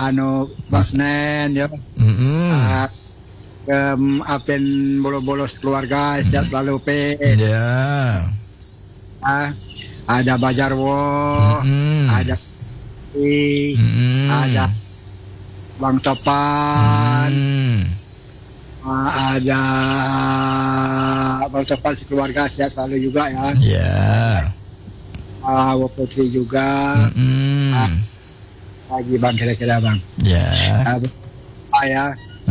anu Basnen ya. Apen bolos-bolos keluarga sehat selalu pe. Ya. Ada Bajarwo, ada ada Bang Topan, ada Bang Topan sekeluarga sehat selalu juga ya. Ya. Putri juga. Lagi Bang kira-kira Bang. Ya. Ya.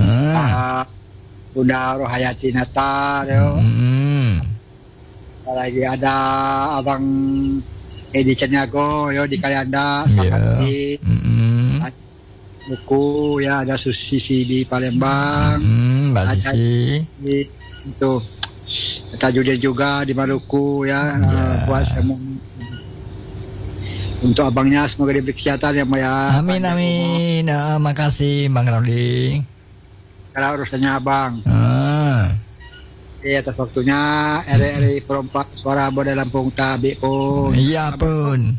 Bunda Rohayati Natar yo. Lagi ada Abang Edi Caniago yo di Kalianda. Ya. Buku ya, ada Susi di Palembang. Mbak Sisi. Itu Tajudin juga di Maluku ya. Buat semua. Untuk abangnya semoga diberi kesehatan ya Mbak ya. Amin. Makasih Bang Ramli. Kalau urusannya abang. Atas waktunya RRI Perempat Suara Boda Lampung Tabi pun. Iya pun.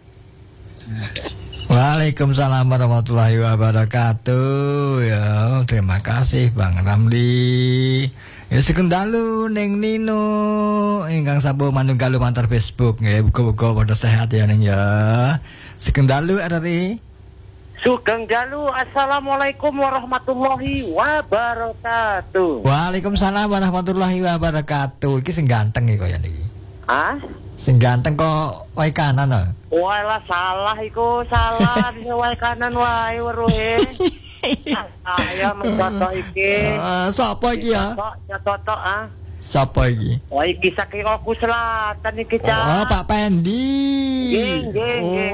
Waalaikumsalam warahmatullahi wabarakatuh. Ya, terima kasih Bang Ramli. Ya sekendalu neng Nino ingkang sabu manunggal lumantar Facebook nggih buka-buka pada sehat ya neng ya. Sekendalu RRI. Sugeng dalu. Assalamualaikum warahmatullahi wabarakatuh. Waalaikumsalam warahmatullahi wabarakatuh. Iki sing ganteng iki kaya niki. Sing ganteng kok wae kanan to. Walah salah iku, salah di wae kanan wae weruhe. Saya mencotok iki. Sapa iki ya? Cotok Sapa iki? Wah iki saking Oku Selatan iki, Cak. Oh, Pak Pendi. Nggih.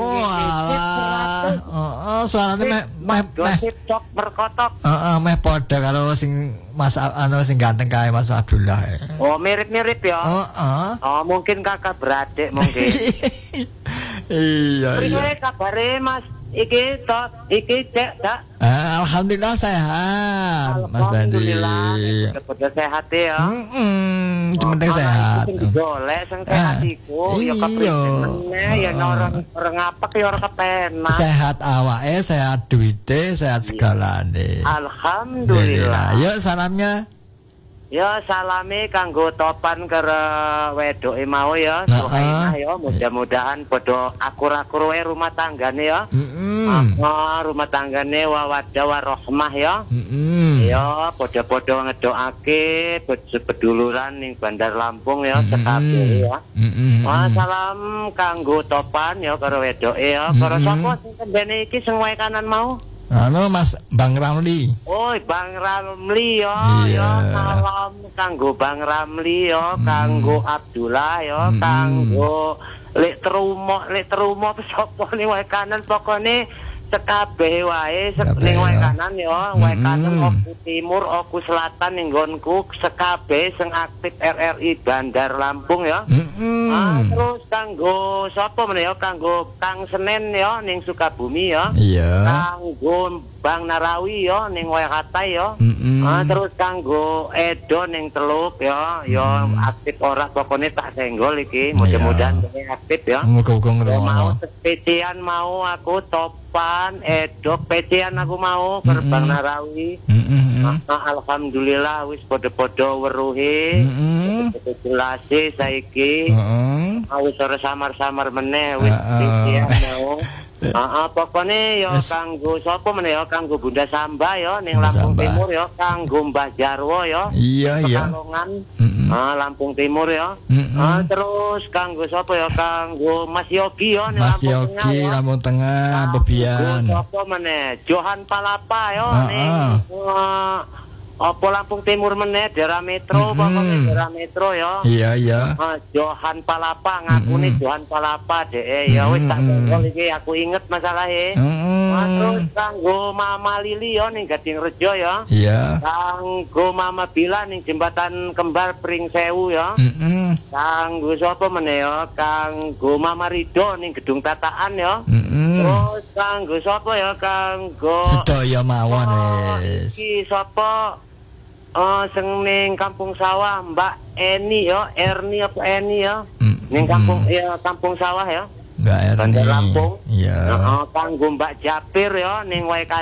Oh, suarane meh cok berkotok. Meh padha karo sing Mas sing ganteng kae Mas Abdullah. Oh, mirip-mirip ya. Oh, mungkin kakak beradik mungkin. Iya. Priwe kabare Mas? Iki cek dak. Alhamdulillah sehat, Mas Bandi. Alhamdulillah sehat ya. Penting sehat. Golek sing sehat iku ya kepriye ya orang ngapek ya ora kepenak. Sehat awake, sehat duite, sehat segalane. Alhamdulillah. Yuk salamnya. Ya salami kanggo Topan karo wedoke mau ya. Suhainah ya, mudah-mudahan padha akur-akur wae rumah tanggane ya. Rumah tanggane wawadah warahmah ya. Ya padha-padha ngedokake seduluran ning Bandar Lampung ya sekabeh ya. Salam kanggo Topan ya karo wedoke ya. Karo sapa sing kembene iki sing wae kanan mau? Mas Bang Ramli. Oh, Bang Ramli ya. Ya salam kanggo Bang Ramli ya, kanggo Abdullah ya, kanggo lek terumo sapa ning wae kanan pokone sekabeh wae ning wae kanan ya, wae kanan Oku Timur, Oku Selatan ning nggonku sekabeh sing aktif RRI Bandar Lampung ya. Terus kanggo sapa meneh ya, kanggo Kang Senen ya ning Sukabumi ya. Iya. Kanggo Bang Narawi ya ning Waikatai ya. Terus kanggo Edo ning Teluk ya, ya aktif ora pokone tak senggol iki, mudah-mudahan aktif ya. Muga-muga mau spesian mau aku Topan, Edo pecian aku mau ke Bang Narawi. Alhamdulillah wis padha-padha weruhe. Jelase saiki. Wis ora samar-samar meneh wis pecian mau. Pokoknya ya kanggo sapa meneh ya, kanggo Bunda Samba ya ning Lampung Timur ya, kanggo Mbah Jarwo ya. Iya. Pekalongan. Lampung Timur ya. Terus kanggo sapa ya, kanggo Mas Yogi ya ning Lampung Tengah. Ya. Lampung Tengah, Bebian. Sapa meneh? Johan Palapa ya ning apa Lampung Timur meneh, daerah metro, pokoknya daerah metro ya. Iya. Johan Palapa, ngakune Johan Palapa deh. Ya wis tak ngono iki aku inget masalahe. Terus kanggo Mama Lili ya ning Gadingrejo ya. Iya. Kanggo Mama Bila ning Jembatan Kembar Pring Sewu ya. Kanggo sapa meneh ya, kanggo Mama Rido ning Gedung Tataan ya. Terus kanggo sapa ya, kanggo sedaya mawon wis. Iki sapa sing ning Kampung Sawah Mbak Eni ya, Erni apa Eni ya. Ning Kampung Sawah ya. Mbak Erni. Bandar Lampung. Iya. Kanggo Mbak Japir ya ning wae